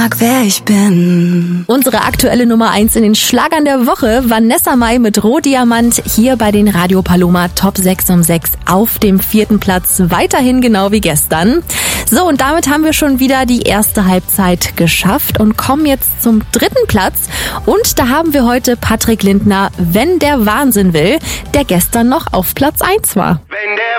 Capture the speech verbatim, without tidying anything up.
Wer ich bin. Unsere aktuelle Nummer eins in den Schlagern der Woche, Vanessa Mai mit Rohdiamant, hier bei den Radio Paloma Top sechs um sechs auf dem vierten Platz, weiterhin genau wie gestern. So, und damit haben wir schon wieder die erste Halbzeit geschafft und kommen jetzt zum dritten Platz. Und da haben wir heute Patrick Lindner, Wenn der Wahnsinn will, der gestern noch auf Platz eins war. Wenn